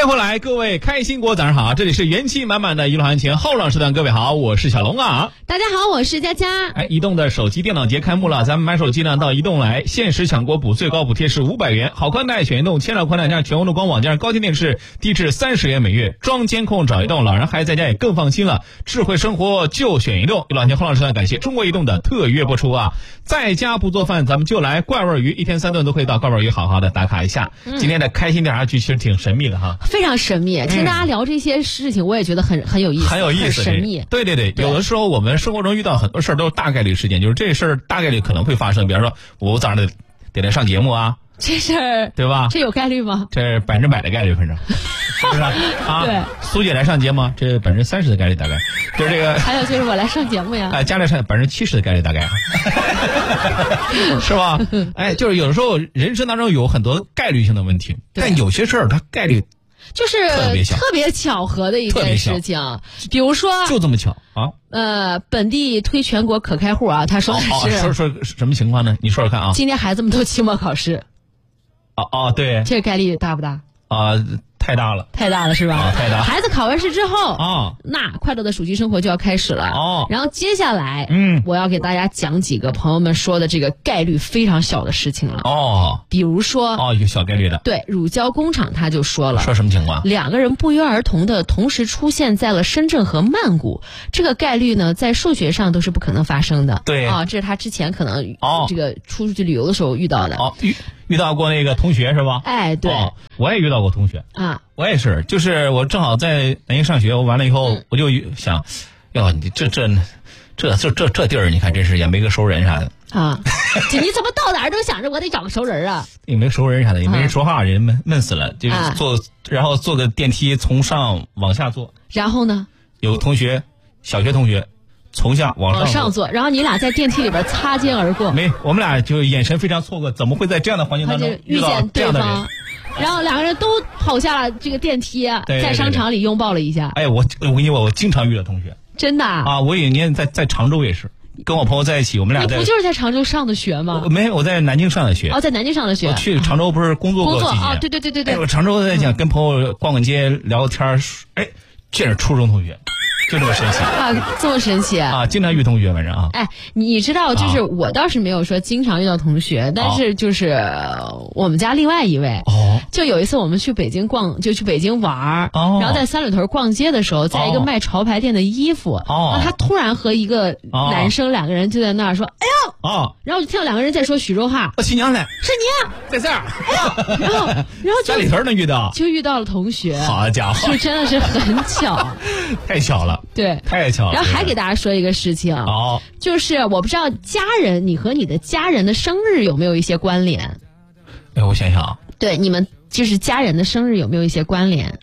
迎回来，各位开心果早上好，这里是元气满满的娱乐行情后浪时段，各位好，我是小龙啊。 大家好，我是佳佳。 移动的手机电脑节开幕了，咱们买手机呢到移动来，限时抢国补，最高补贴是500元，好宽带选移动，千兆宽带加全屋的光网加上高清电视，低至30元每月，装监控找移动，老人孩子在家也更放心了，智慧生活就选移动。娱乐行情后浪时段感谢中国移动的特约播出啊。在家不做饭，咱们就来怪味鱼，一天3顿都可以到怪味鱼好好的打卡一下。今天的开心调查局其实挺神秘的哈， 非常神秘。听大家聊这些事情，我也觉得很有意思， 很有意思， 很神秘。 对，有的时候我们生活中遇到很多事儿都是大概率事件，就是这事儿大概率可能会发生。比方说，我早上得来上节目啊， 这事儿对吧？ 这有概率吗？ 这是100%的概率，反正是不是啊？ 对， 苏姐来上节目，这30%的概率大概，就是这个。 还有就是我来上节目呀， 家里上70%的概率大概，是吧？就是有的时候人生当中有很多概率性的问题，但有些事儿它概率。 就是特别巧合的一件事情，比如说就这么巧啊！ 本地推全国可开户啊，他说的是说什么情况呢？你说说看啊！ 今天孩子们都期末考试， 对， 这个概率大不大？ 太大了， 太大了是吧？ 太大。 孩子考完试之后那快乐的暑期生活就要开始了然后接下来我要给大家讲几个朋友们说的这个概率非常小的事情了比如说有小概率的， 对，乳胶工厂他就说了， 说什么情况 ？2个人不约而同的同时出现在了深圳和曼谷，这个概率呢在数学上都是不可能发生的。 对这是他之前可能这个出去旅游的时候遇到的遇到过那个同学是吧？ 对， 我也遇到过同学我也是，就是我正好在南京上学，我完了以后我就想，你这地儿，你看真是也没个熟人啥的你怎么到哪儿都想着我得找个熟人啊？ 也没熟人啥的，也没人说话，人闷死了，就是然后坐个电梯从上往下坐， 然后呢， 有同学，小学同学。从下往上坐，然后你俩在电梯里边擦肩而过。 我们俩就眼神非常错愕，怎么会在这样的环境当中遇见这样的人？ 然后2个人都跑下了这个电梯，在商场里拥抱了一下。 我跟你说，我经常遇到同学， 真的我有一年在常州也是跟我朋友在一起，我们俩你不就是在常州上的学吗？ 没有，我在南京上的学。 在南京上的学。 我去常州不是工作过几年？对。我常州在讲，跟朋友逛街聊个天见着初中同学。就这么神奇这么神奇经常遇同学反正你知道，就是我倒是没有说经常遇到同学，但是就是我们家另外一位就有一次我们去北京去北京玩然后在三里屯逛街的时候，在一个卖潮牌店的衣服他突然和一个男生2个人就在那儿说哎呦然后就听到2个人在说徐州话， 新娘来是你在这儿然后三里屯能遇到， 就遇到了同学， 好家伙， 就真的是很巧太巧了， 对， 太巧了。 然后还给大家说一个事情就是我不知道你和你的家人的生日有没有一些关联？ 我想想对，你们就是家人的生日有没有一些关联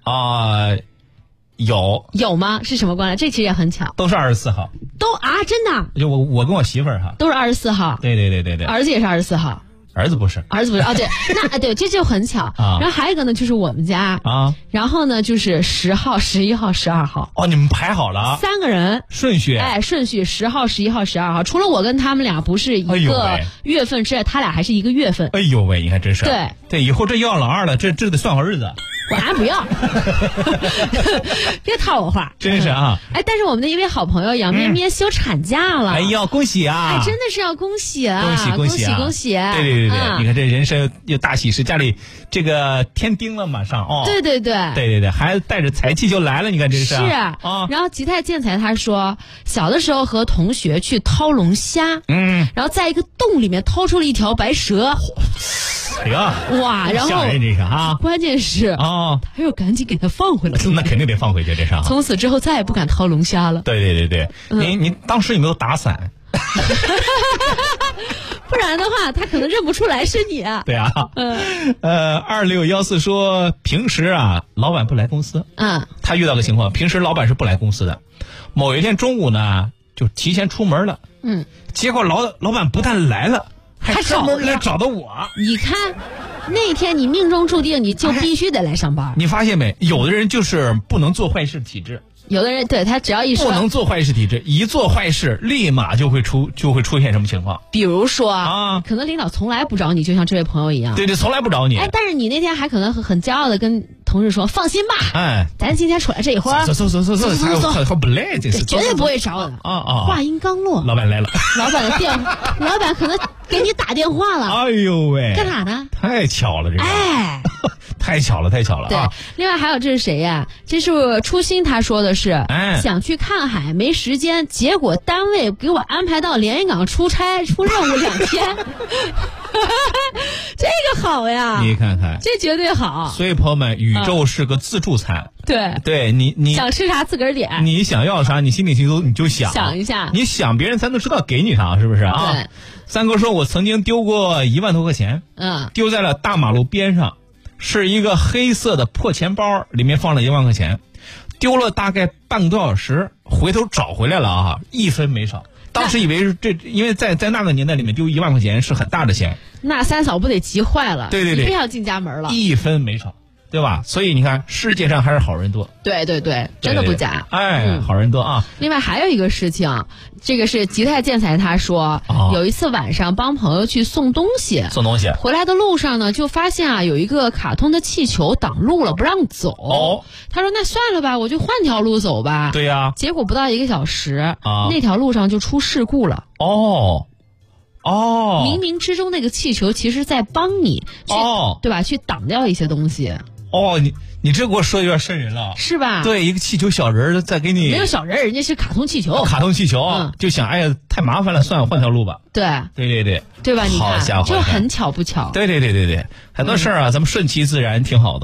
有吗？是什么关联？这其实也很巧， 都是24号， 真的？ 就我跟我媳妇儿都是 24号， 对， 儿子也是24号。 儿子不是对，那对，这就很巧然后还有一个呢，就是我们家然后呢就是10号、11号、12号你们排好了 3个人顺序10号、11号、12号，除了我跟他们俩不是一个月份之外，他俩还是一个月份。 哎呦喂，你看真是对， 以后这要老二了，这得算好日子。 我还不要别套我话， 真是但是我们的一位好朋友杨咩咩休产假了， 恭喜真的是要恭喜恭喜对，你看这人生又大喜事，家里这个添丁了马上对，孩子带着财气就来了，你看真是然后吉泰建才他说，小的时候和同学去掏龙虾然后在一个洞里面掏出了一条白蛇哇，然后吓人这是关键是他又赶紧给他放回来， 那肯定得放回去，这是从此之后再也不敢掏龙虾了。 对，你当时有没有打伞？ 不然的话他可能认不出来是你对2614说平时老板不来公司他遇到个情况，平时老板是不来公司的，某一天中午呢就提前出门了结果老板不但来了，还专门来找的我。 你看那天你命中注定你就必须得来上班你发现没，有的人就是不能做坏事体质， 有的人对他只要一说不能做坏事体质，一做坏事立马就会出现什么情况？ 比如说可能领导从来不找你，就像这位朋友一样， 对，从来不找你。 但是你那天还可能很骄傲的跟同事说放心吧，咱今天出来这一会儿， 走，好不累，这是绝对不会着的啊！话音刚落， 老板来了， 老板可能给你打电话了。 哎呦喂， 干啥呢？ 太巧了，这个太巧了对，另外还有这是谁呀？这是初心，他说的是想去看海没时间，结果单位给我安排到连云港出差出任务2天。这个好呀， 你看看， 这绝对好。 所以朋友们，宇宙是个自助餐。对，你想吃啥自个儿点， 你想要啥，你心里你就想一下， 你想别人才能知道给你啥，是不是啊？ 对。 三哥说，我曾经丢过1万多块钱，丢在了大马路边上，是一个黑色的破钱包，里面放了1万块钱，丢了大概半个多小时，回头找回来了啊，1分没少。当时以为是因为在那个年代里面丢1万块钱是很大的钱， 那三嫂不得急坏了？ 对， 非要进家门了 ，1分没少，对吧？所以你看，世界上还是好人多。 对，真的不假。 好人多啊。 另外还有一个事情，这个是吉泰建材他说，有一次晚上帮朋友去送东西，回来的路上呢，就发现有一个卡通的气球挡路了，不让走。他说那算了吧，我就换条路走吧。 对呀。 结果不到1个小时，那条路上就出事故了。冥冥之中那个气球其实在帮你去，对吧？去挡掉一些东西。 你这给我说有点瘆人了， 是吧？ 对，一个气球小人在给你， 没有小人，人家是卡通气球。 就想哎呀太麻烦了，算了，换条路吧。 对， 对吧？你看， 就很巧不巧。 对，很多事儿咱们顺其自然挺好的。